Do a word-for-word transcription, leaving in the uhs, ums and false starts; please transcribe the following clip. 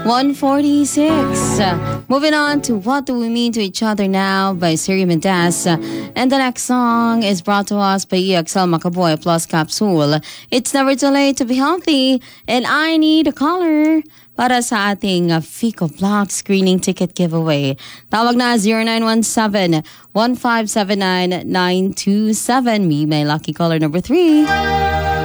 one forty-six. Uh, moving on to What Do We Mean to Each Other Now by Siri Mendez. Uh, and the next song is brought to us by E X L Macaboy Plus Capsule. It's never too late to be healthy, and I need a caller para sa ating uh, Fico Block screening ticket giveaway. Tawag na zero nine one seven, one five seven nine, nine two seven. Me, my lucky caller number three.